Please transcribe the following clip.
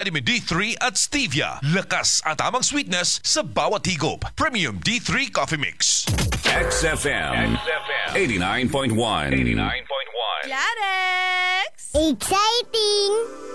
Vitamin D3 at Stevia. Lakas at tamang sweetness sa bawat higop. Premium D3 Coffee Mix. XFM 89.1. Jarex! Exciting!